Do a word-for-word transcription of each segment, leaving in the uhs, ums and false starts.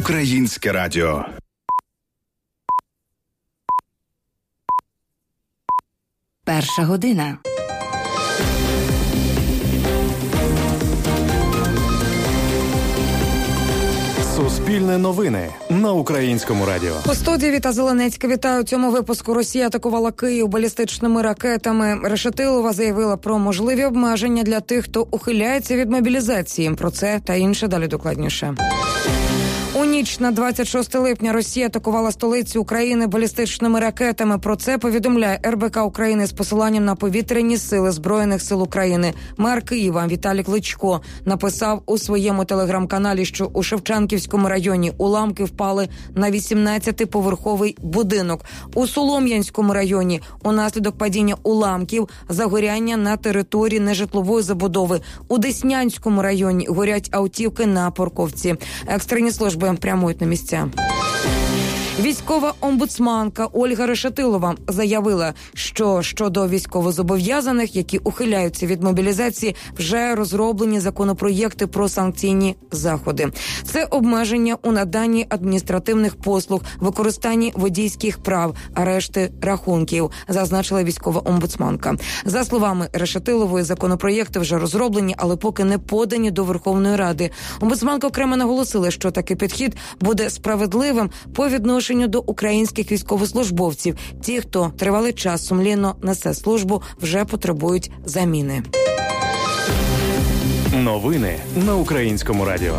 Українське радіо. Перша година. Суспільне новини на Українському радіо. У студії Віта Зеленецька. Вітаю. У цьому випуску Росія атакувала Київ балістичними ракетами. Решетилова заявила про можливі обмеження для тих, хто ухиляється від мобілізації. Про це та інше далі докладніше. У ніч на двадцять шосте липня Росія атакувала столицю України балістичними ракетами. Про це повідомляє ер бе ка України з посиланням на повітряні сили Збройних сил України. Мер Києва Віталій Кличко написав у своєму телеграм-каналі, що у Шевченківському районі уламки впали на вісімнадцятиповерховий будинок. У Солом'янському районі унаслідок падіння уламків загоряння на території нежитлової забудови. У Деснянському районі горять автівки на парковці. Екстрені служби прямують на місця. Військова омбудсманка Ольга Решетилова заявила, що щодо військовозобов'язаних, які ухиляються від мобілізації, вже розроблені законопроєкти про санкційні заходи. Це обмеження у наданні адміністративних послуг, використанні водійських прав, арешти рахунків, зазначила військова омбудсманка. За словами Решетилової, законопроєкти вже розроблені, але поки не подані до Верховної Ради. Омбудсманка окремо наголосила, що такий підхід буде справедливим по відношенню до українських військовослужбовців. Ті, хто тривалий час сумлінно несе службу, вже потребують заміни. Новини на Українському радіо.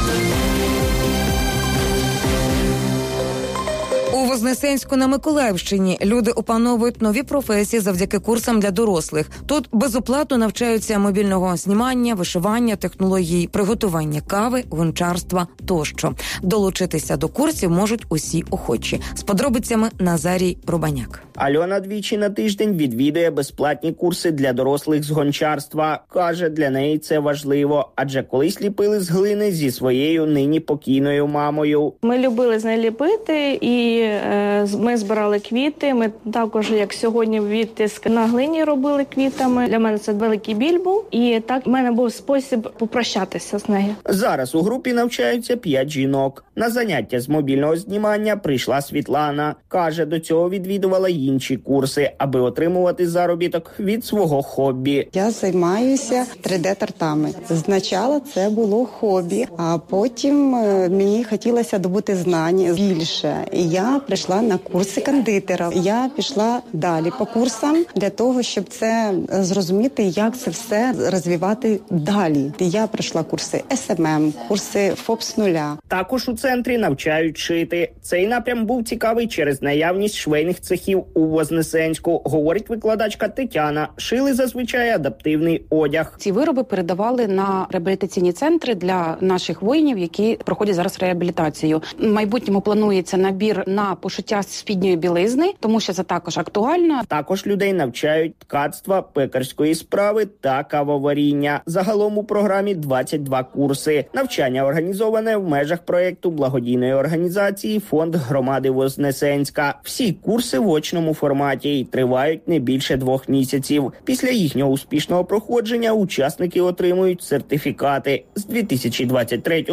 У Вознесенську на Миколаївщині люди опановують нові професії завдяки курсам для дорослих. Тут безоплатно навчаються мобільного знімання, вишивання, технологій, приготування кави, гончарства тощо. Долучитися до курсів можуть усі охочі. З подробицями Назарій Рубаняк. Альона двічі на тиждень відвідує безплатні курси для дорослих з гончарства. Каже, для неї це важливо, адже колись ліпили з глини зі своєю нині покійною мамою. Ми любили з нею ліпити, і е, ми збирали квіти. Ми також, як сьогодні, відтиск на глині робили квітами. Для мене це великий біль був, і так в мене був спосіб попрощатися з нею. Зараз у групі навчаються п'ять жінок. На заняття з мобільного знімання прийшла Світлана. Каже, до цього відвідувала інші курси, аби отримувати заробіток від свого хобі. Я займаюся три де-тартами. Спочатку це було хобі, а потім мені хотілося добути знань більше. І я прийшла на курси кондитера. Я пішла далі по курсам для того, щоб це зрозуміти, як це все розвивати далі. Я пройшла курси ес ем ем, курси ФОП з нуля. Також у центрі навчають шити. Цей напрям був цікавий через наявність швейних цехів у Вознесенську, говорить викладачка Тетяна. Шили зазвичай адаптивний одяг. Ці вироби передавали на реабілітаційні центри для наших воїнів, які проходять зараз реабілітацію. В майбутньому планується набір на пошиття спідньої білизни, тому що це також актуально. Також людей навчають ткацтва, пекарської справи та кавоваріння. Загалом у програмі двадцять два курси. Навчання організоване в межах проєкту благодійної організації «Фонд громади Вознесенська». Всі курси в очному форматі і тривають не більше двох місяців. Після їхнього успішного проходження учасники отримують сертифікати. З дві тисячі двадцять третього